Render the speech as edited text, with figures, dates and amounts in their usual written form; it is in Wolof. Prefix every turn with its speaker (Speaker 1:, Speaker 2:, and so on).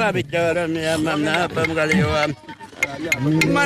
Speaker 1: ไปเจอแล้วเนี่ยมันนะเพิ่มกันเลยว่ามัน